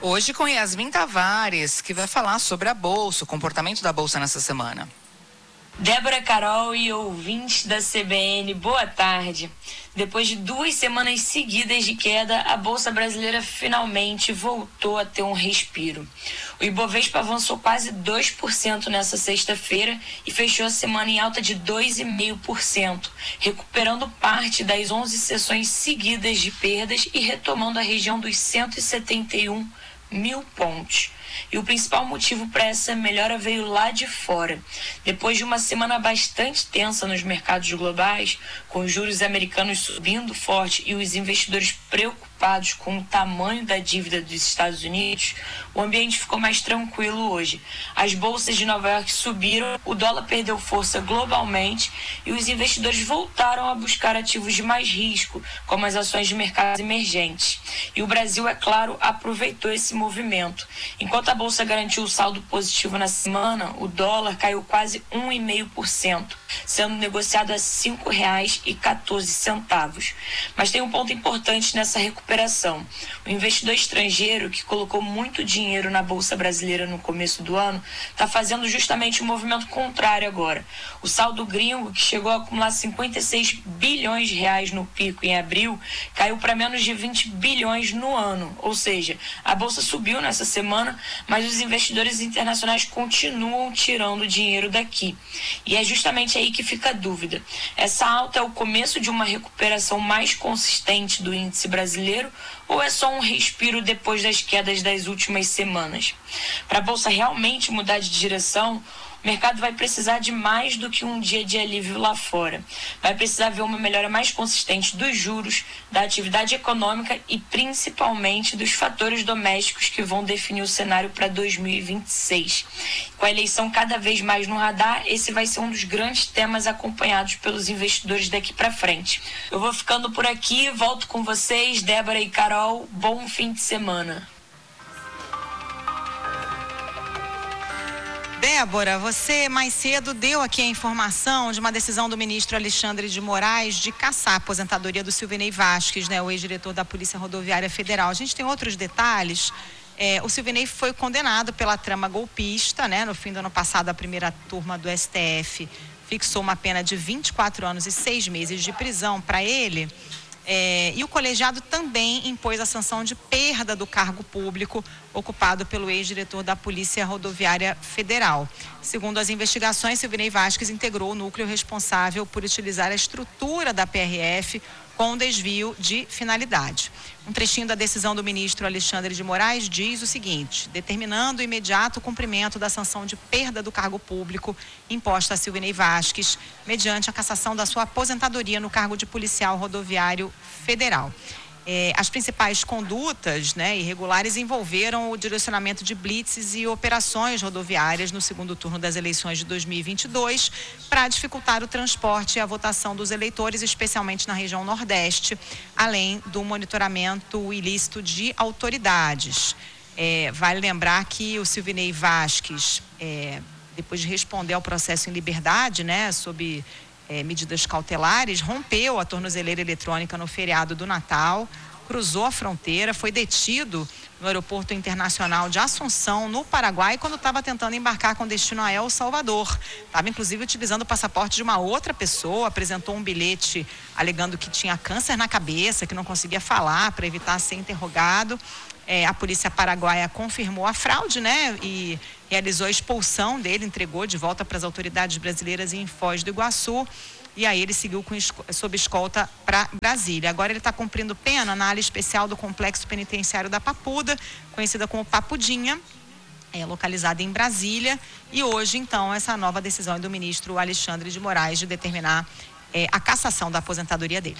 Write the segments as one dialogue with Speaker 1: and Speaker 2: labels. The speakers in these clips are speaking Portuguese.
Speaker 1: Hoje com Yasmin Tavares, que vai falar sobre a Bolsa, o comportamento da Bolsa nessa semana.
Speaker 2: Débora, Carol e ouvintes da CBN, boa tarde. Depois de 2 semanas seguidas de queda, a Bolsa Brasileira finalmente voltou a ter um respiro. O Ibovespa avançou quase 2% nessa sexta-feira e fechou a semana em alta de 2,5%, recuperando parte das 11 sessões seguidas de perdas e retomando a região dos 171 mil pontos. E o principal motivo para essa melhora veio lá de fora. Depois de uma semana bastante tensa nos mercados globais, com os juros americanos subindo forte e os investidores preocupados com o tamanho da dívida dos Estados Unidos, o ambiente ficou mais tranquilo hoje. As bolsas de Nova York subiram, o dólar perdeu força globalmente e os investidores voltaram a buscar ativos de mais risco, como as ações de mercados emergentes. E o Brasil, é claro, aproveitou esse movimento. Enquanto a Bolsa garantiu o saldo positivo na semana, o dólar caiu quase 1,5%, sendo negociado a R$ 5,14. Mas tem um ponto importante nessa recuperação. O investidor estrangeiro, que colocou muito dinheiro na Bolsa Brasileira no começo do ano, está fazendo justamente o movimento contrário agora. O saldo gringo, que chegou a acumular 56 bilhões de reais no pico em abril, caiu para menos de 20 bilhões no ano. Ou seja, a Bolsa subiu nessa semana, mas os investidores internacionais continuam tirando dinheiro daqui. E é justamente aí que fica a dúvida. Essa alta é o começo de uma recuperação mais consistente do índice brasileiro ou é só um respiro depois das quedas das últimas semanas? Para a Bolsa realmente mudar de direção, o mercado vai precisar de mais do que um dia de alívio lá fora. Vai precisar ver uma melhora mais consistente dos juros, da atividade econômica e principalmente dos fatores domésticos que vão definir o cenário para 2026. Com a eleição cada vez mais no radar, esse vai ser um dos grandes temas acompanhados pelos investidores daqui para frente. Eu vou ficando por aqui, volto com vocês, Débora e Carol. Bom fim de semana.
Speaker 3: Débora, você mais cedo deu aqui a informação de uma decisão do ministro Alexandre de Moraes de cassar a aposentadoria do Silvinei Vasquez, né, o ex-diretor da Polícia Rodoviária Federal. A gente tem outros detalhes. O Silvinei foi condenado pela trama golpista, né? No fim do ano passado, a primeira turma do STF fixou uma pena de 24 anos e 6 meses de prisão para ele. E o colegiado também impôs a sanção de perda do cargo público ocupado pelo ex-diretor da Polícia Rodoviária Federal. Segundo as investigações, Silvinei Vasquez integrou o núcleo responsável por utilizar a estrutura da PRF com desvio de finalidade. Um trechinho da decisão do ministro Alexandre de Moraes diz o seguinte: determinando o imediato cumprimento da sanção de perda do cargo público imposta a Silvinei Vasquez, mediante a cassação da sua aposentadoria no cargo de policial rodoviário federal. As principais condutas, né, irregulares envolveram o direcionamento de blitzes e operações rodoviárias no segundo turno das eleições de 2022 para dificultar o transporte e a votação dos eleitores, especialmente na região Nordeste, além do monitoramento ilícito de autoridades. Vale lembrar que o Silvinei Vasquez, depois de responder ao processo em liberdade, né, sob medidas cautelares, rompeu a tornozeleira eletrônica no feriado do Natal, cruzou a fronteira, foi detido no aeroporto internacional de Assunção, no Paraguai, quando estava tentando embarcar com destino a El Salvador. Estava, inclusive, utilizando o passaporte de uma outra pessoa, apresentou um bilhete alegando que tinha câncer na cabeça, que não conseguia falar para evitar ser interrogado. A polícia paraguaia confirmou a fraude, né, e realizou a expulsão dele, entregou de volta para as autoridades brasileiras em Foz do Iguaçu, e aí ele seguiu sob escolta para Brasília. Agora ele está cumprindo pena na área especial do Complexo Penitenciário da Papuda, conhecida como Papudinha, localizada em Brasília, e hoje, então, essa nova decisão do ministro Alexandre de Moraes de determinar a cassação da aposentadoria dele.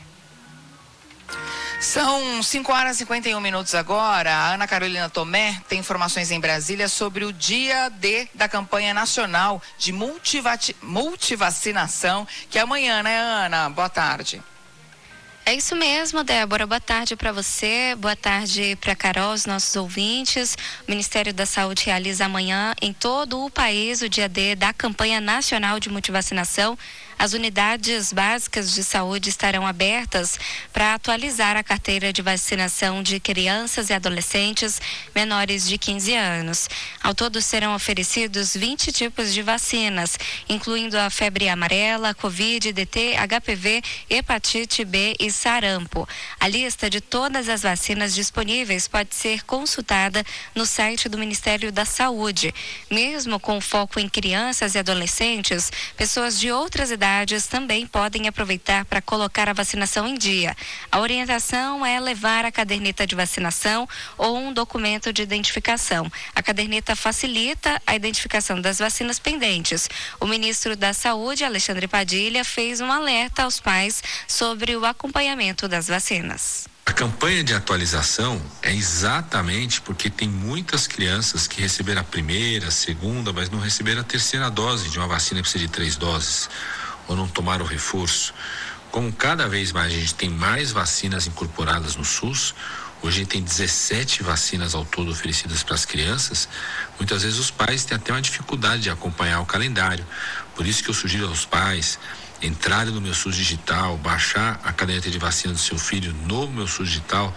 Speaker 1: São 5h51 agora. A Ana Carolina Tomé tem informações em Brasília sobre o dia D da campanha nacional de multivacinação, que é amanhã, né, Ana? Boa tarde.
Speaker 4: É isso mesmo, Débora. Boa tarde para você, boa tarde para Carol, os nossos ouvintes. O Ministério da Saúde realiza amanhã em todo o país o dia D da campanha nacional de multivacinação. As unidades básicas de saúde estarão abertas para atualizar a carteira de vacinação de crianças e adolescentes menores de 15 anos. Ao todo serão oferecidos 20 tipos de vacinas, incluindo a febre amarela, Covid, DT, HPV, hepatite B e sarampo. A lista de todas as vacinas disponíveis pode ser consultada no site do Ministério da Saúde. Mesmo com foco em crianças e adolescentes, pessoas de outras idades também podem aproveitar para colocar a vacinação em dia. A orientação é levar a caderneta de vacinação ou um documento de identificação. A caderneta facilita a identificação das vacinas pendentes. O ministro da Saúde, Alexandre Padilha, fez um alerta aos pais sobre o acompanhamento das vacinas.
Speaker 5: A campanha de atualização é exatamente porque tem muitas crianças que receberam a primeira, a segunda, mas não receberam a terceira dose de uma vacina que precisa de 3 doses, ou não tomaram o reforço. Como cada vez mais a gente tem mais vacinas incorporadas no SUS, hoje a gente tem 17 vacinas ao todo oferecidas para as crianças, muitas vezes os pais têm até uma dificuldade de acompanhar o calendário. Por isso que eu sugiro aos pais entrarem no Meu SUS Digital, baixar a caderneta de vacina do seu filho no Meu SUS Digital.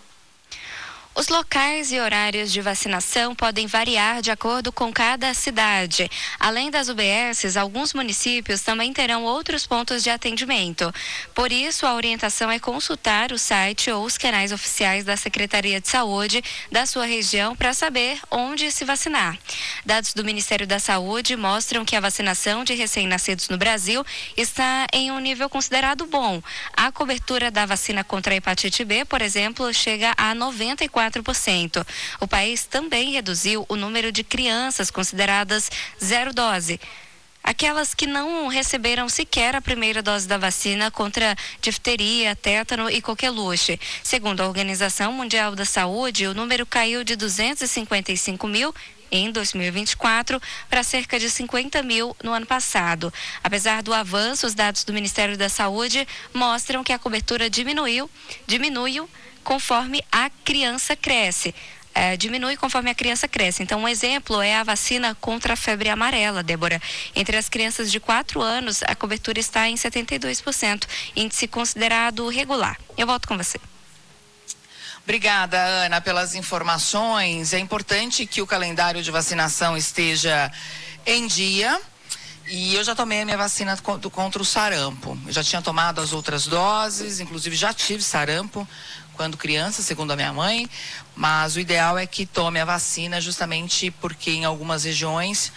Speaker 4: Os locais e horários de vacinação podem variar de acordo com cada cidade. Além das UBSs, alguns municípios também terão outros pontos de atendimento. Por isso, a orientação é consultar o site ou os canais oficiais da Secretaria de Saúde da sua região para saber onde se vacinar. Dados do Ministério da Saúde mostram que a vacinação de recém-nascidos no Brasil está em um nível considerado bom. A cobertura da vacina contra a hepatite B, por exemplo, chega a 94%. O país também reduziu o número de crianças consideradas zero dose. Aquelas que não receberam sequer a primeira dose da vacina contra difteria, tétano e coqueluche. Segundo a Organização Mundial da Saúde, o número caiu de 255 mil em 2024 para cerca de 50 mil no ano passado. Apesar do avanço, os dados do Ministério da Saúde mostram que a cobertura diminuiu conforme a criança cresce. Diminui conforme a criança cresce. Então, um exemplo é a vacina contra a febre amarela, Débora. Entre as crianças de 4 anos, a cobertura está em 72%, índice considerado regular. Eu volto com você.
Speaker 1: Obrigada, Ana, pelas informações. É importante que o calendário de vacinação esteja em dia. E eu já tomei a minha vacina contra o sarampo. Eu já tinha tomado as outras doses, inclusive já tive sarampo quando criança, segundo a minha mãe, mas o ideal é que tome a vacina justamente porque em algumas regiões,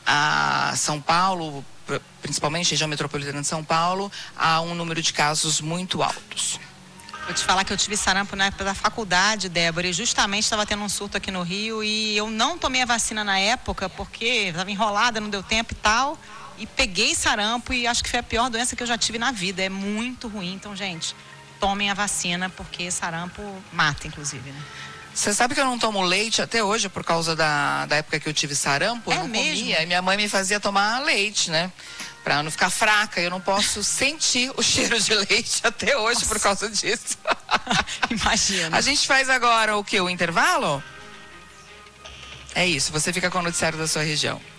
Speaker 1: São Paulo, principalmente região metropolitana de São Paulo, há um número de casos muito altos.
Speaker 3: Vou te falar que eu tive sarampo na época da faculdade, Débora, e justamente estava tendo um surto aqui no Rio e eu não tomei a vacina na época porque estava enrolada, não deu tempo e tal, e peguei sarampo e acho que foi a pior doença que eu já tive na vida, é muito ruim, então, gente, tomem a vacina porque sarampo mata, inclusive, né?
Speaker 1: Você sabe que eu não tomo leite até hoje por causa da época que eu tive sarampo? Eu não comia, e minha mãe me fazia tomar leite, né? Pra não ficar fraca, eu não posso sentir o cheiro de leite até hoje. Nossa. Por causa disso.
Speaker 3: Imagina.
Speaker 1: A gente faz agora o quê? O intervalo? É isso, você fica com o noticiário da sua região.